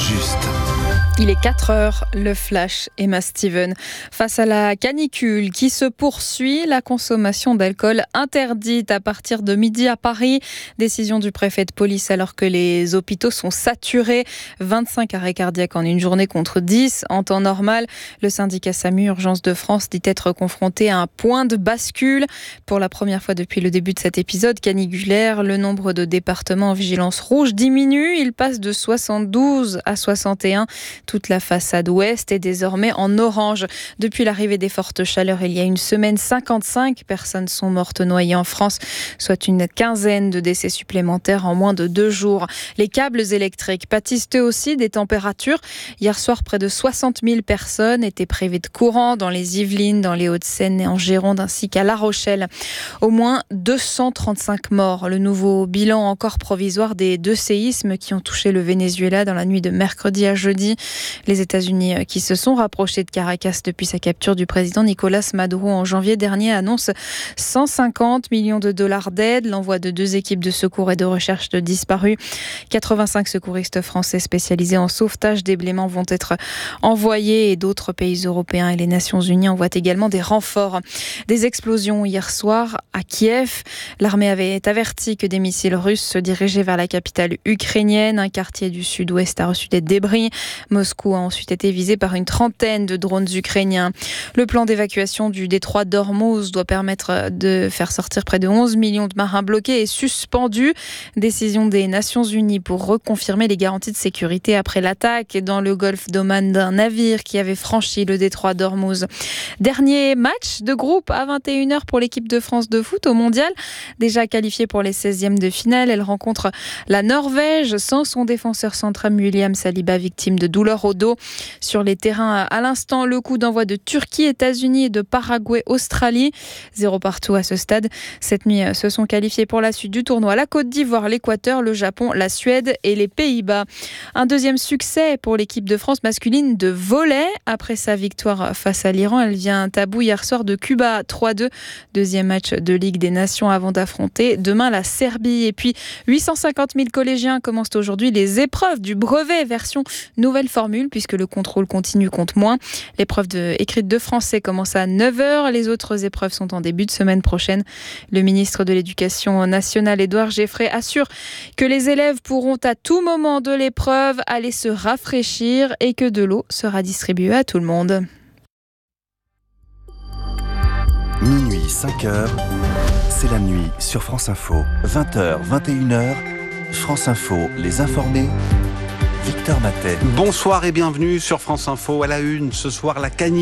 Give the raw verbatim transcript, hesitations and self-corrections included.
juste. Il est quatre heures, le flash, Emma Steven. Face à la canicule qui se poursuit, la consommation d'alcool interdite à partir de midi à Paris. Décision du préfet de police alors que les hôpitaux sont saturés. vingt-cinq arrêts cardiaques en une journée contre dix en temps normal. Le syndicat SAMU Urgence de France dit être confronté à un point de bascule. Pour la première fois depuis le début de cet épisode caniculaire, le nombre de départements en vigilance rouge diminue. Il passe de soixante-douze à soixante et un. Toute la façade ouest est désormais en orange. Depuis l'arrivée des fortes chaleurs il y a une semaine, cinquante-cinq personnes sont mortes noyées en France, soit une quinzaine de décès supplémentaires en moins de deux jours. Les câbles électriques pâtissent eux aussi des températures. Hier soir, près de soixante mille personnes étaient privées de courant dans les Yvelines, dans les Hauts-de-Seine et en Gironde, ainsi qu'à La Rochelle. Au moins deux cent trente-cinq morts. Le nouveau bilan encore provisoire des deux séismes qui ont touché le Venezuela dans la nuit de mercredi à jeudi. Les États-Unis qui se sont rapprochés de Caracas depuis sa capture du président Nicolas Maduro en janvier dernier annoncent cent cinquante millions de dollars d'aide, l'envoi de deux équipes de secours et de recherche de disparus. quatre-vingt-cinq secouristes français spécialisés en sauvetage des blêments vont être envoyés et d'autres pays européens et les Nations Unies envoient également des renforts. Des explosions hier soir à Kiev. L'armée avait averti que des missiles russes se dirigeaient vers la capitale ukrainienne. Un quartier du sud-ouest a reçu des débris. Moscou a ensuite été visé par une trentaine de drones ukrainiens. Le plan d'évacuation du détroit d'Ormuz doit permettre de faire sortir près de onze millions de marins bloqués et suspendus. Décision des Nations Unies pour reconfirmer les garanties de sécurité après l'attaque dans le golfe d'Oman d'un navire qui avait franchi le détroit d'Ormuz. Dernier match de groupe à vingt et une heures pour l'équipe de France de foot au mondial. Déjà qualifiée pour les seizièmes de finale, elle rencontre la Norvège sans son défenseur central William Saliba, victime de douleurs au dos. Sur les terrains, à l'instant, le coup d'envoi de Turquie, États-Unis et de Paraguay, Australie. Zéro partout à ce stade. Cette nuit, se sont qualifiés pour la suite du tournoi la Côte d'Ivoire, l'Équateur, le Japon, la Suède et les Pays-Bas. Un deuxième succès pour l'équipe de France masculine de volley. Après sa victoire face à l'Iran, elle vient à bout hier soir de Cuba trois deux. Deuxième match de Ligue des Nations avant d'affronter demain la Serbie. Et puis, huit cent cinquante mille collégiens commencent aujourd'hui les épreuves du brevet version nouvelle formule puisque le contrôle continu compte moins. L'épreuve de, écrite de français commence à neuf heures. Les autres épreuves sont en début de semaine prochaine. Le ministre de l'Éducation nationale, Édouard Géfré, assure que les élèves pourront à tout moment de l'épreuve aller se rafraîchir et que de l'eau sera distribuée à tout le monde. Minuit, cinq heures, c'est la nuit sur France Info. vingt heures, vingt et une heures, France Info, les informés. Victor Matet. Bonsoir et bienvenue sur France Info. À la une, ce soir, la canicule.